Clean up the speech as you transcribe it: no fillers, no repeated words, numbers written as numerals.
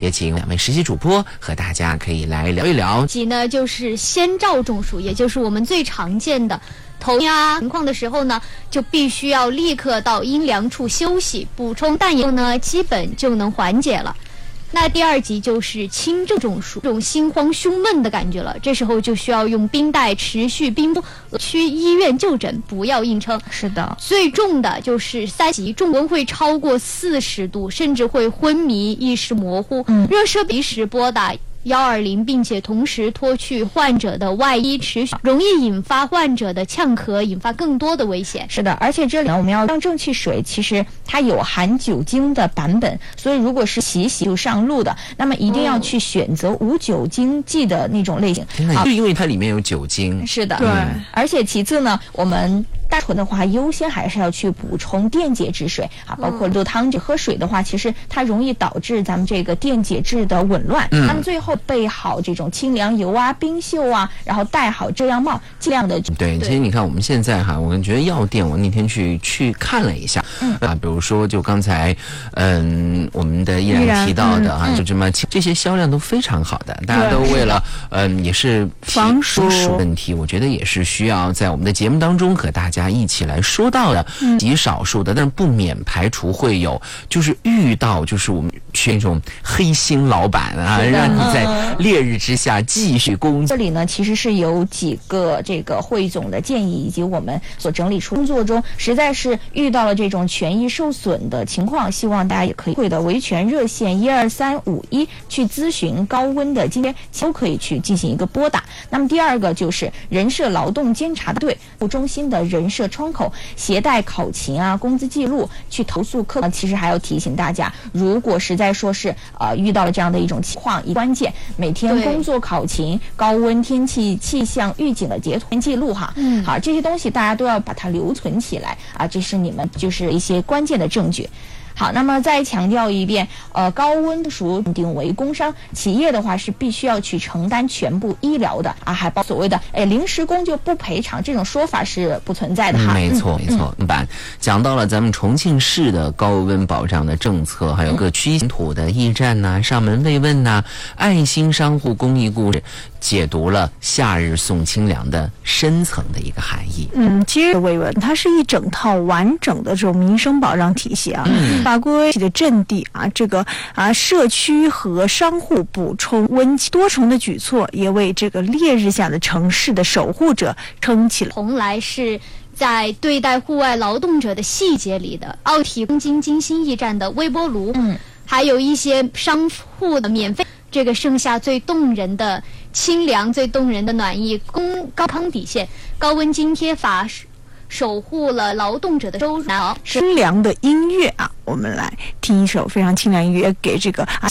也请2位实习主播和大家可以来聊一聊。 即呢就是先兆中暑，也就是我们最常见的头呀情况的时候呢，就必须要立刻到阴凉处休息，补充氮盐呢，基本就能缓解了。那第2级就是轻症中暑，这种心慌胸闷的感觉了，这时候就需要用冰袋持续冰敷，去医院就诊，不要硬撑。 是的， 最重的就是3级，重温会超过40度，甚至会昏迷、意识模糊。热射及时拨打120，并且同时脱去患者的外衣，持续容易引发患者的呛咳，引发更多的危险。 是的，而且这里呢，我们要让正气水，其实它有含酒精的版本，所以如果是洗就上路的，那么一定要去选择无酒精剂的那种类型。 就因为它里面有酒精。 是的， 对。 而且其次呢，我们单纯的话，优先还是要去补充电解质水啊，包括喝汤喝水的话，其实它容易导致咱们这个电解质的紊乱。那么最后备好这种清凉油啊、冰袖啊，然后戴好遮阳帽，尽量的。 对，其实你看我们现在哈，我觉得药店，我那天去看了一下，比如说就刚才我们的依然提到的啊，就这么这些销量都非常好的，大家都为了也是防暑问题，我觉得也是需要在我们的节目当中和大家一起来说到的，极少数的，但是不免排除会有，就是遇到就是我们那种黑心老板啊，让你在烈日之下继续工作。 这里呢，其实是有几个这个汇总的建议，以及我们所整理出工作中实在是遇到了这种权益受损的情况，希望大家也可以会的维权热线12351去咨询高温的津贴，都可以去进行一个拨打。那么第2个就是人社劳动监察队中心的人社窗口携带考勤啊、工资记录去投诉客户。其实还要提醒大家，如果实在说是遇到了这样的一种情况，关键每天工作考勤、高温天气气象预警的截图记录哈，好，这些东西大家都要把它留存起来啊，这是你们就是一些关键的证据。好，那么再强调一遍，高温属定为工伤，企业的话是必须要去承担全部医疗的啊，还包所谓的临时工就不赔偿这种说法是不存在的哈。 没错没错。讲到了咱们重庆市的高温保障的政策，还有各区领土的驿站呐、上门慰问呐、爱心商户公益故事，解读了夏日送清凉的深层的一个含义。 其实慰问它是一整套完整的这种民生保障体系啊。法规的阵地啊，这个社区和商户补充温气，多重的举措也为这个烈日下的城市的守护者撑起了。 从来是在对待户外劳动者的细节里的，奥体东京金星驿站的微波炉，还有一些商户的免费，这个盛夏最动人的清凉、最动人的暖意，高康底线，高温津贴法守护了劳动者的收入。 清凉的音乐啊，我们来听一首非常清凉音乐，给这个